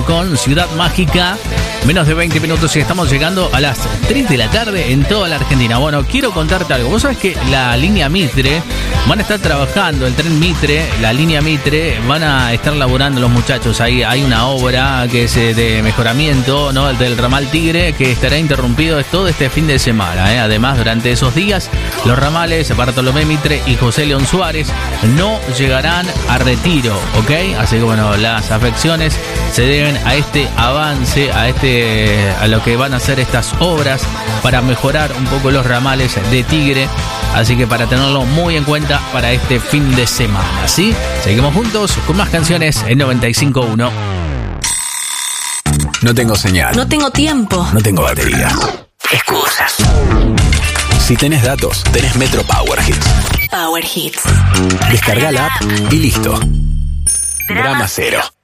con Ciudad Mágica. Menos de 20 minutos y estamos llegando a las 3 de la tarde en toda la Argentina. Bueno, quiero contarte algo. Vos sabés que la línea Mitre van a estar trabajando, el tren Mitre, la línea Mitre, van a estar laburando los muchachos. Ahí hay una obra que es de mejoramiento, ¿no? Del ramal Tigre, que estará interrumpido todo este fin de semana. Además, durante esos días, los ramales Bartolomé Mitre y José León Suárez no llegarán a retiro, ¿ok? Así que bueno, las afecciones se deben a este avance, a lo que van a hacer estas obras para mejorar un poco los ramales de Tigre. Así que para tenerlo muy en cuenta para este fin de semana, ¿sí? Seguimos juntos con más canciones en 95.1. No tengo señal. No tengo tiempo. No tengo batería. Excusas. Si tenés datos, tenés Metro Power Hits. Power Hits. Descarga la app y listo. Drama cero.